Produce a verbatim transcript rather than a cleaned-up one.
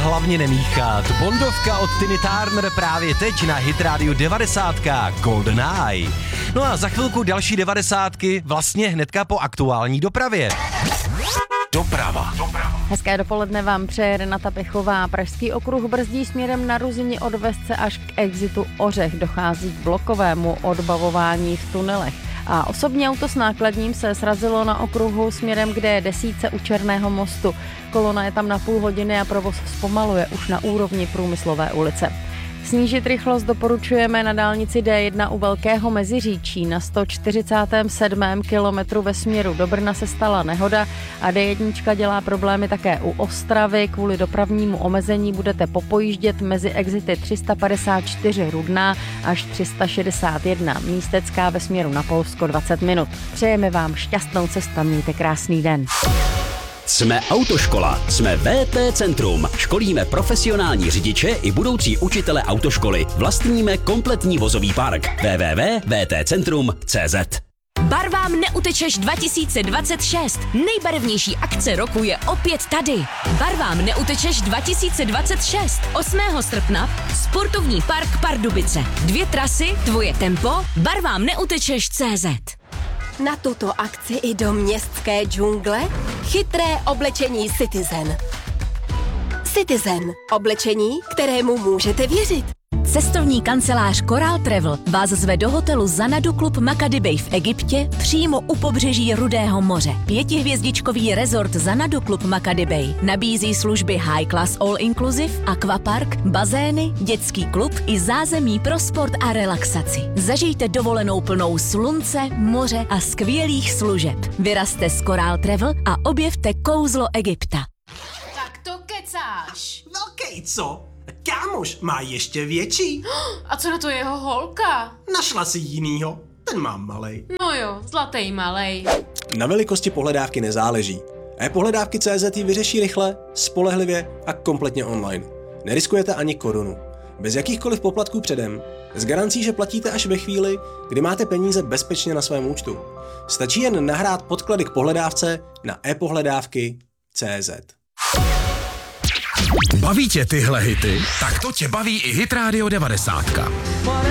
hlavně nemíchat. Bondovka od Tiny Turner právě teď na Hit Radio devadesát Golden Eye. No a za chvilku další devadesátky vlastně hnedka po aktuální dopravě. Doprava. Hezké dopoledne vám přeje Renata Pechová. Pražský okruh brzdí směrem na Ruzyni od Vesce až k exitu Ořech. Dochází k blokovému odbavování v tunelech. A osobní auto s nákladním se srazilo na okruhu směrem k D deset u Černého mostu. Kolona je tam na půl hodiny a provoz zpomaluje už na úrovni Průmyslové ulice. Snížit rychlost doporučujeme na dálnici D jedna u Velkého Meziříčí. Na sto čtyřicátém sedmém kilometru ve směru do Brna se stala nehoda a D jedna dělá problémy také u Ostravy. Kvůli dopravnímu omezení budete popojíždět mezi exity tři sta padesát čtyři Rudná až tři sta šedesát jedna Místecká ve směru na Polsko dvacet minut. Přejeme vám šťastnou cestu, mějte krásný den. Jsme Autoškola, jsme V T Centrum. Školíme profesionální řidiče i budoucí učitele autoškoly. Vlastníme kompletní vozový park. w w w tečka v t centrum tečka c z. Barvám neutečeš dva tisíce dvacet šest. Nejbarevnější akce roku je opět tady. Barvám neutečeš dva tisíce dvacet šest. osmého srpna Sportovní park Pardubice. Dvě trasy, tvoje tempo, barvám neutečeš tečka c z. Na tuto akci i do městské džungle chytré oblečení Citizen. Citizen. Oblečení, kterému můžete věřit. Cestovní kancelář Coral Travel vás zve do hotelu Zanadu Club Makadi Bay v Egyptě přímo u pobřeží Rudého moře. Pětihvězdičkový rezort Zanadu Club Makadi Bay nabízí služby High Class All Inclusive, aquapark, bazény, dětský klub i zázemí pro sport a relaxaci. Zažijte dovolenou plnou slunce, moře a skvělých služeb. Vyrazte z Coral Travel a objevte kouzlo Egypta. Tak to kecáš. Velkej, co? Kámoš má ještě větší. A co na to jeho holka? Našla si jinýho, ten mám malej. No jo, zlatej malej. Na velikosti pohledávky nezáleží. e-pohledávky tečka cé zet ji vyřeší rychle, spolehlivě a kompletně online. Neriskujete ani korunu. Bez jakýchkoliv poplatků předem. S garancí, že platíte až ve chvíli, kdy máte peníze bezpečně na svém účtu. Stačí jen nahrát podklady k pohledávce na e-pohledávky tečka cé zet. Baví tě tyhle hity? Tak to tě baví i Hit Radio devadesát.